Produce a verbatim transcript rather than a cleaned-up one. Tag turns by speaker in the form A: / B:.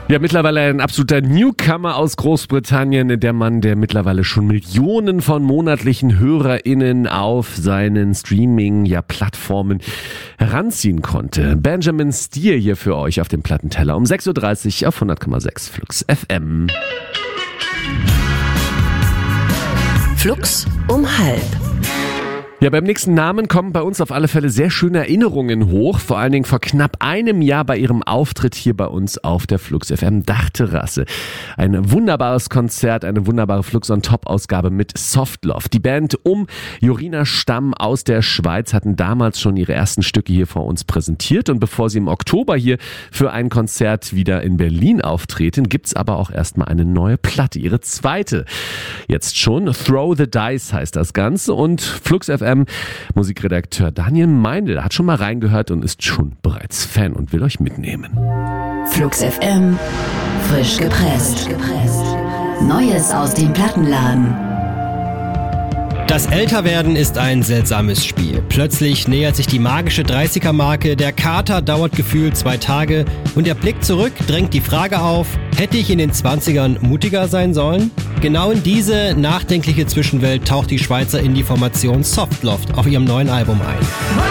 A: Ja, mittlerweile ein absoluter Newcomer aus Großbritannien, der Mann, der mittlerweile schon Millionen von monatlichen HörerInnen auf seinen Streaming-Plattformen heranziehen konnte. Benjamin Steer hier für euch auf dem Plattenteller um sechs Uhr dreißig auf hundert Komma sechs Flux F M.
B: Flux um halb.
A: Ja, beim nächsten Namen kommen bei uns auf alle Fälle sehr schöne Erinnerungen hoch. Vor allen Dingen vor knapp einem Jahr bei ihrem Auftritt hier bei uns auf der Flux F M Dachterrasse. Ein wunderbares Konzert, eine wunderbare Flux on Top Ausgabe mit Soft Love. Die Band um Jorina Stamm aus der Schweiz hatten damals schon ihre ersten Stücke hier vor uns präsentiert. Und bevor sie im Oktober hier für ein Konzert wieder in Berlin auftreten, gibt's aber auch erstmal eine neue Platte, ihre zweite. Jetzt schon. Throw the Dice heißt das Ganze. Und Flux F M Musikredakteur Daniel Meindl hat schon mal reingehört und ist schon bereits Fan und will euch mitnehmen.
B: Flux F M, frisch gepresst. Neues aus dem Plattenladen.
C: Das Älterwerden ist ein seltsames Spiel. Plötzlich nähert sich die magische dreißiger-Marke, der Kater dauert gefühlt zwei Tage und der Blick zurück drängt die Frage auf, hätte ich in den zwanzigern mutiger sein sollen? Genau in diese nachdenkliche Zwischenwelt taucht die Schweizer Indie-Formation Soft Love auf ihrem neuen Album ein.